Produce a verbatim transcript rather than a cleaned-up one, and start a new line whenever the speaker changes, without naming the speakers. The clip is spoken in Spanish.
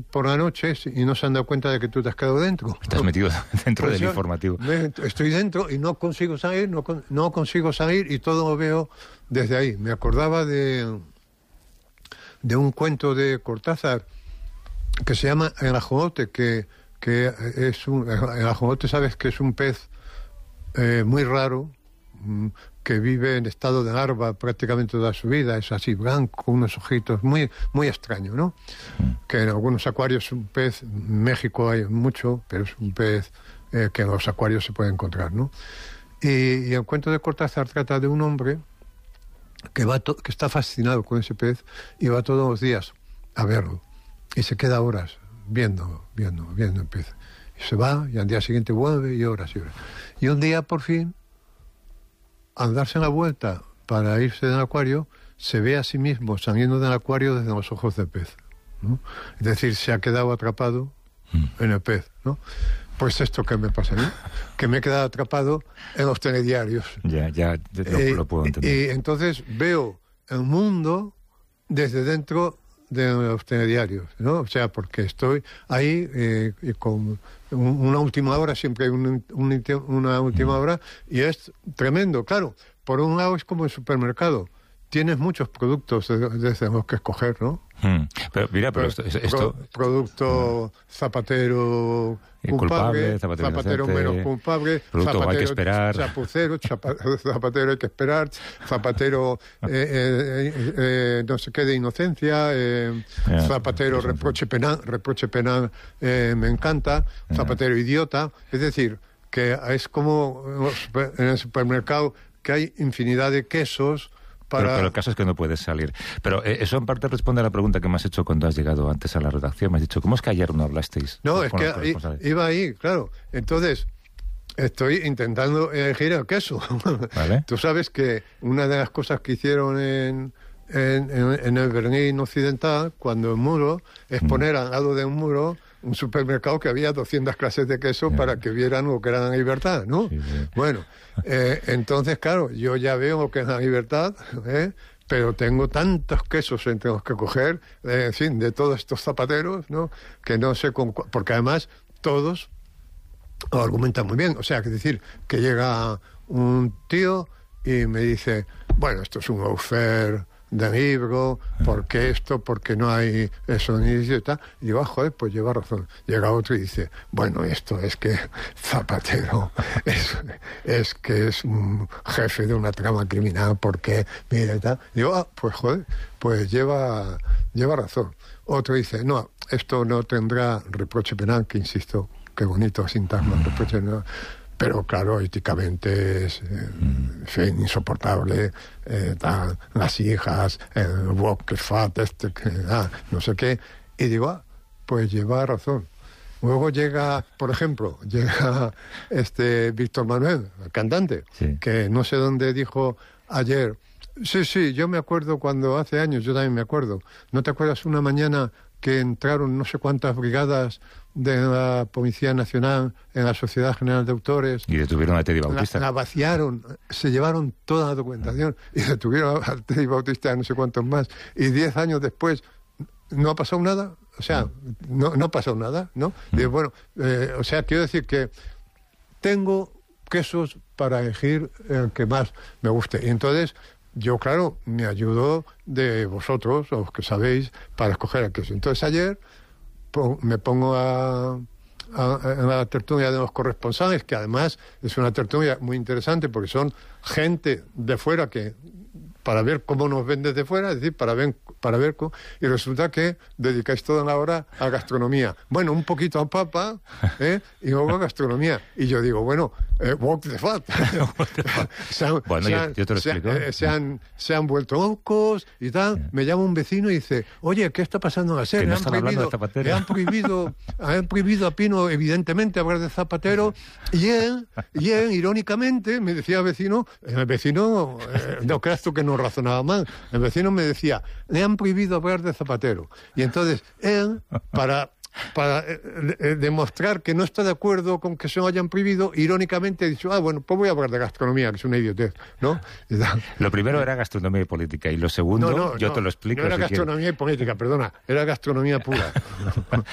por la noche y no se han dado cuenta de que tú te has quedado dentro.
Estás metido dentro pues del yo, informativo.
Estoy dentro y no consigo salir, no, no consigo salir y todo lo veo desde ahí. Me acordaba de, de un cuento de Cortázar que se llama El ajolote, que, que es un... El ajolote, sabes que es un pez eh, muy raro, que vive en estado de larva prácticamente toda su vida, es así blanco, unos ojitos, muy muy extraño, ¿no? Que en algunos acuarios es un pez, en México hay mucho, pero es un pez eh, que en los acuarios se puede encontrar, ¿no? Y, y el cuento de Cortázar trata de un hombre que, va to- que está fascinado con ese pez y va todos los días a verlo. Y se queda horas viendo, viendo, viendo el pez. Y se va, y al día siguiente vuelve, y horas y horas. Y un día, por fin, al darse la vuelta para irse del acuario, se ve a sí mismo saliendo del acuario desde los ojos del pez, ¿no? Es decir, se ha quedado atrapado mm. en el pez, ¿no? Pues esto que me pasa a mí, que me he quedado atrapado en los telediarios.
Ya, ya, lo,
eh,
lo puedo entender.
Y entonces veo el mundo desde dentro de los telediarios, ¿no? O sea, porque estoy ahí eh, y con una última hora, siempre hay un, un, una última hora, y es tremendo. Claro, por un lado es como el supermercado. Tienes muchos productos desde los que escoger, ¿no?
Hmm. Pero mira, pero, pero esto... esto
pro, producto uh, zapatero culpable,
culpable zapatero,
zapatero menos culpable,
producto
zapatero
hay que esperar,
chapucero, chapa, zapatero hay que esperar, zapatero eh, eh, eh, no sé qué de inocencia, eh, yeah, zapatero reproche penal, reproche penal eh, me encanta, yeah. zapatero idiota, es decir, que es como en el supermercado que hay infinidad de quesos. Para...
Pero, pero el caso es que no puedes salir. Pero eh, eso en parte responde a la pregunta que me has hecho cuando has llegado antes a la redacción. Me has dicho, ¿cómo es que ayer no hablasteis?
No, es que ahí, iba ahí, claro. Entonces, estoy intentando elegir el queso. ¿Vale? Tú sabes que una de las cosas que hicieron en, en, en, en el Berlín Occidental, cuando el muro, es mm. poner al lado de un muro un supermercado que había doscientas clases de queso yeah. para que vieran lo que era la libertad, ¿no? Sí, sí. Bueno, eh, entonces, claro, yo ya veo lo que es la libertad, ¿eh? Pero tengo tantos quesos entre los que coger, eh, en fin, de todos estos zapateros, ¿no? Que no sé con cu- porque además todos lo argumentan muy bien. O sea, es decir, que llega un tío y me dice, bueno, esto es un offer de libro, porque esto, porque no hay eso ni y tal. Y digo, ah, joder, pues lleva razón. Llega otro y dice, bueno, esto es que Zapatero es, es que es un jefe de una trama criminal, porque mira y tal. Y digo, ah, pues joder, pues lleva, lleva razón. Otro dice, no, esto no tendrá reproche penal, que insisto, qué bonito sintagma, reproche penal. Pero claro, éticamente es eh, en fin, insoportable, eh, tal, las hijas, el Walker Fat, este, que, ah, no sé qué. Y digo, ah, pues lleva razón. Luego llega, por ejemplo, llega este Víctor Manuel, el cantante, sí. que no sé dónde dijo ayer, sí, sí, yo me acuerdo cuando hace años, yo también me acuerdo, ¿no te acuerdas una mañana que entraron no sé cuántas brigadas de la Policía Nacional en la Sociedad General de Autores?
Y detuvieron a Teddy Bautista.
La, la vaciaron, se llevaron toda la documentación y detuvieron a Teddy Bautista, no sé cuántos más. Y diez años después, ¿no ha pasado nada? O sea, no, no ha pasado nada, ¿no? Mm. Y bueno, eh, o sea, quiero decir que tengo quesos para elegir el que más me guste. Y entonces, yo, claro, me ayudo de vosotros, los que sabéis, para escoger el queso. Entonces, ayer me pongo a, a, a la tertulia de los corresponsales, que además es una tertulia muy interesante porque son gente de fuera que para ver cómo nos ven desde fuera, es decir, para ver, para ver cómo, y resulta que dedicáis toda la hora a gastronomía. Bueno, un poquito a papa, ¿eh? Y luego a gastronomía. Y yo digo, bueno, eh, walk the fat. se han,
bueno,
se
yo,
han,
yo te lo explico.
Se, eh, se, han, se han vuelto locos y tal. Yeah. Me llama un vecino y dice, oye, ¿qué está pasando en la serie?
No
han prohibido, le han prohibido, han prohibido a Pino, evidentemente, hablar de Zapatero. Y él, y él, irónicamente, me decía el vecino, el vecino, eh, no creas tú que no razonaba mal. El vecino me decía, le han prohibido hablar de Zapatero. Y entonces él, para para eh, eh, demostrar que no está de acuerdo con que se lo hayan prohibido, irónicamente ha dicho, ah, bueno, pues voy a hablar de gastronomía, que es una idiotez, ¿no?
Lo primero era gastronomía y política, y lo segundo,
no, no,
yo
no,
te lo explico.
No era
si
gastronomía
quieres.
y política, perdona, era gastronomía pura.